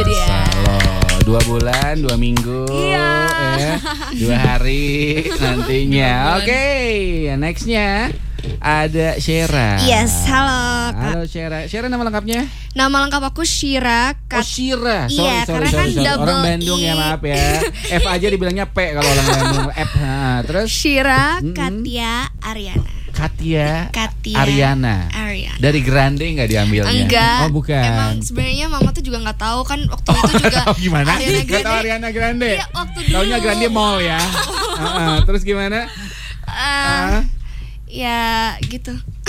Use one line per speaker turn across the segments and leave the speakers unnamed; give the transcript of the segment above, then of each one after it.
dia.
Loh, 2 bulan, 2 minggu,
Iya.
2 hari nantinya. Oke, nextnya ada Shera.
Yes, halo Kak.
Halo Shera. Shera nama lengkapnya?
Nama lengkap aku Shira.
Oh Shira.
Iya, karena kan double
Orang Bandung
I.
ya, maaf ya. F aja dibilangnya P kalau orang Bandung. F. Nah, terus
Shira Katia Ariana.
Katia
Katia
Ariana. Dari Grande nggak diambilnya?
Enggak.
Oh bukan.
Emang sebenarnya mama tuh juga nggak tahu kan waktu itu juga.
Gimana?
Ariana
Nggak tahu
Grande.
Ariana Grande.
Iya, waktu dulu.
Taunya Grande Mall ya. Terus gimana?
Ya gitu.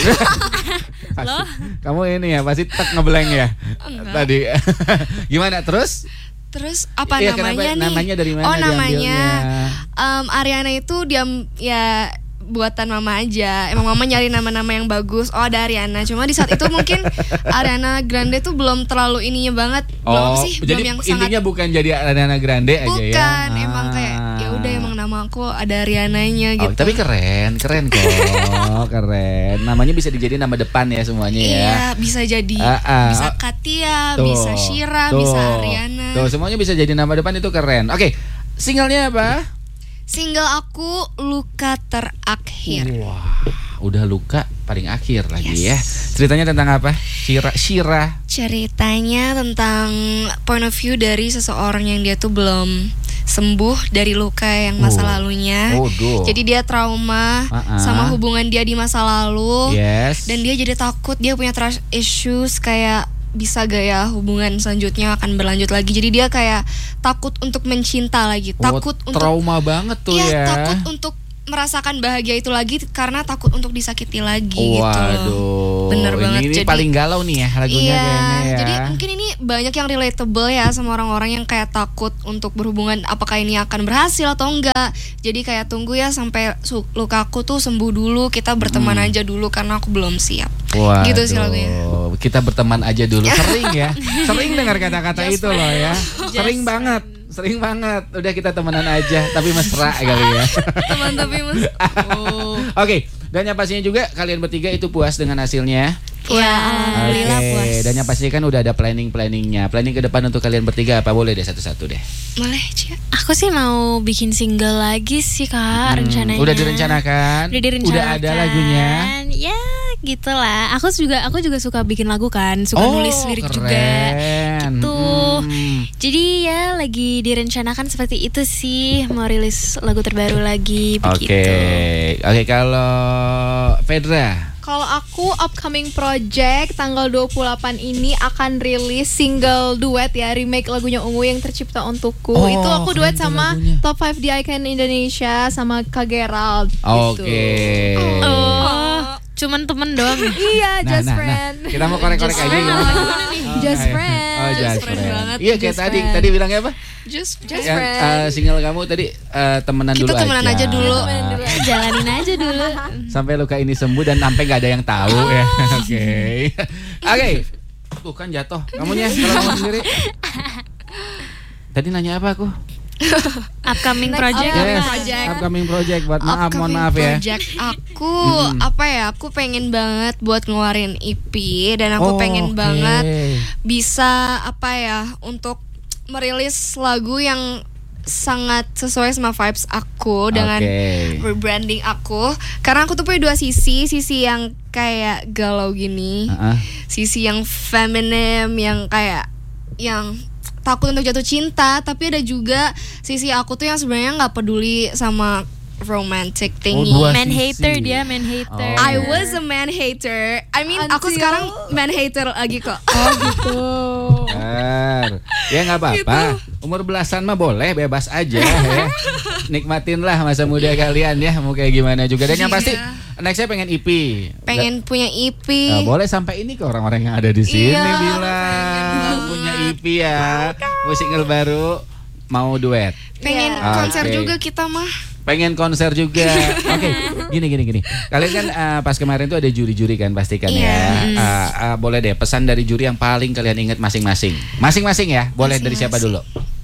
Loh? Kamu ini ya pasti tek ngeblank ya.
Enggak.
Tadi. Gimana terus?
Terus apa
Iya,
namanya
kenapa-
nih?
namanya dari mana
Oh namanya
diambilnya?
Ariana itu ya buatan mama aja. Emang mama nyari nama-nama yang bagus. Oh ada Ariana. Cuma di saat itu mungkin Ariana Grande tuh belum terlalu ininya banget. Belum sih.
Jadi
belum yang
intinya
sangat.
bukan jadi Ariana Grande aja ya?
Bukan. Emang kayak ya udah emang nama aku ada Ariananya gitu.
Tapi keren kok, keren. Namanya bisa dijadiin nama depan ya semuanya ya.
Iya bisa jadi. Bisa Katia,
Tuh,
bisa Shira,
tuh,
bisa Ariana.
Tuh semuanya bisa jadi nama depan itu keren. Oke, singlenya apa?
Single aku Luka Terakhir.
Wah, udah luka paling akhir lagi ya. Ceritanya tentang apa? Shira.
Ceritanya tentang point of view dari seseorang yang dia tuh belum sembuh dari luka yang masa lalunya. Jadi dia trauma sama hubungan dia di masa lalu.
Yes.
Dan dia jadi takut, dia punya trust issues kayak bisa gak ya hubungan selanjutnya akan berlanjut lagi. Jadi dia kayak takut untuk mencinta lagi, takut untuk
trauma banget tuh ya.
takut untuk merasakan bahagia itu lagi karena takut untuk disakiti lagi.
Waduh,
gitu loh. Bener banget.
Ini
Jadi
paling galau nih ya lagunya kayaknya ya.
Jadi mungkin ini banyak yang relatable ya sama orang-orang yang kayak takut untuk berhubungan, apakah ini akan berhasil atau enggak. Jadi kayak tunggu ya sampai lukaku tuh sembuh dulu, kita berteman aja dulu karena aku belum siap.
Waduh,
gitu sih lagunya.
Kita berteman aja dulu. Sering ya. Sering dengar kata-kata itu loh ya. Sering banget. Udah kita temenan aja tapi mesra kali ya.
Teman tapi mesra.
Oke, dan yang pastinya juga kalian bertiga itu puas dengan hasilnya.
Ya, alhamdulillah puas.
Dan yang pasti kan udah ada planningnya. Planning ke depan untuk kalian bertiga apa? Boleh deh satu-satu deh.
Boleh, Cia.
Aku sih mau bikin single lagi sih Kak, rencananya.
Udah direncanakan? Udah ada lagunya?
Ya, gitulah. Aku juga suka bikin lagu kan, suka nulis lirik
keren.
juga. Gitu. Jadi ya lagi direncanakan seperti itu sih, mau rilis lagu terbaru lagi begitu.
Oke, kalau Fedra.
Kalau aku upcoming project tanggal 28 ini akan rilis single duet ya, remake lagunya Ungu yang tercipta untukku. Itu aku duet sama lagunya. Top 5 di Icon Indonesia sama Kak Gerald gitu.
Cuman temen doang.
Iya, just friend.
Kita mau korek-korek aja ya.
Just friend.
Oh, just friend
banget.
Iya, kayak tadi bilangnya apa?
Just
Yang,
friend.
single kamu tadi temenan
Kita
dulu
temenan aja dulu.
Jalanin aja dulu.
Sampai luka ini sembuh dan sampai nggak ada yang tahu ya. Oke. Bukan jatuh. Kamunya kalau kamu sendiri. Tadi nanya apa aku?
Upcoming project.
Upcoming project. Mohon maaf ya.
Project aku apa ya? Aku pengen banget buat ngeluarin EP dan aku pengen banget bisa apa ya untuk merilis lagu yang sangat sesuai sama vibes aku dengan rebranding aku. Karena aku tuh punya 2 sisi yang kayak galau gini, sisi yang feminim yang kayak yang takut untuk jatuh cinta, tapi ada juga sisi aku tuh yang sebenarnya nggak peduli sama romantic thingy.
Man hater.
I was a man hater. I mean aku sekarang man hater lagi kok.
Oh gitu.
Ya nggak apa-apa. Umur belasan mah boleh, bebas aja ya. Nikmatin lah masa muda kalian ya, mau kayak gimana juga. Dan yang pasti nextnya pengen EP.
Pengen punya EP.
Boleh sampai ini ke orang-orang yang ada di sini bilang punya EP ya. Mau single baru, mau duet.
Pengen konser juga kita mah.
Pengen konser juga. Oke, gini. Kalian kan pas kemarin tuh ada juri-juri kan pastikan ya. Boleh deh pesan dari juri yang paling kalian ingat masing-masing. Masing-masing ya. Boleh dari siapa dulu?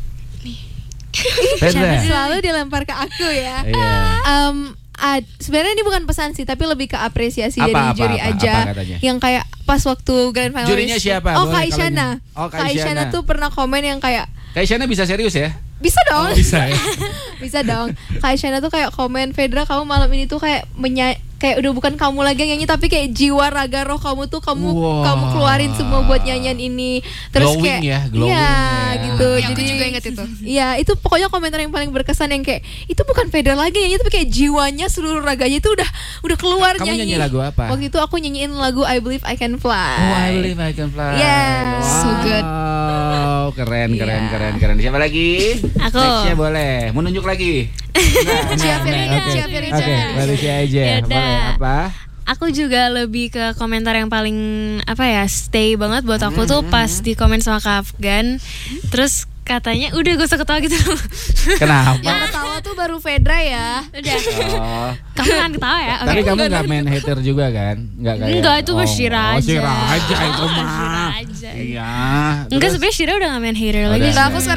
Selalu dilempar ke aku ya. Sebenarnya ini bukan pesan sih, tapi lebih ke apresiasi dari juri aja. Yang kayak pas waktu grand final.
Jurinya siapa?
Oh,
Boleh
Kak Isyana.
kalau- Oh, Kak
Kak Isyana
Isyana
tuh pernah komen yang kayak
Kak Isyana bisa serius ya?
bisa dong.
Bisa ya.
Bisa dong. Kak Isyana tuh kayak komen, Fedra kamu malam ini tuh kayak kayak udah bukan kamu lagi yang nyanyi, tapi kayak jiwa raga roh kamu tuh kamu keluarin semua buat nyanyian ini. Terus
Glowing
kayak
ya, glowing
iya
ya.
gitu.
Iya, aku juga ingat itu.
Iya, itu pokoknya komentar yang paling berkesan yang kayak itu bukan Fedra lagi nyanyi, tapi kayak jiwanya seluruh raganya itu udah keluar
Kamu
nyanyi.
nyanyi lagu apa?
Waktu itu aku nyanyiin lagu I Believe I Can Fly.
Oh, I Believe I Can Fly.
Yeah.
So good.
Wow, keren. Siapa lagi?
Aku.
Nextnya boleh. Mau nunjuk lagi?
Cia Firina,
Oke.
Cia Firina.
Oke, baru Cia aja.
Yaudah.
Boleh apa?
Aku juga lebih ke komentar yang paling apa ya, stay banget buat aku tuh pas di komen sama Kak Afgan. Terus katanya udah gak usah ketawa gitu.
Kenapa?
Yang ketawa tuh baru Fedra ya.
Udah.
Oh.
Kamu kan ketawa ya? Oke.
Tapi kamu nggak main hater juga kan? Nggak kayak.
Enggak, itu mah Shira aja.
Shira aja itu mah.
Shira aja.
Iya.
Enggak,
Terus-
sebenarnya Shira udah gak main hater lagi.
Udah.
Nah, aku sekarang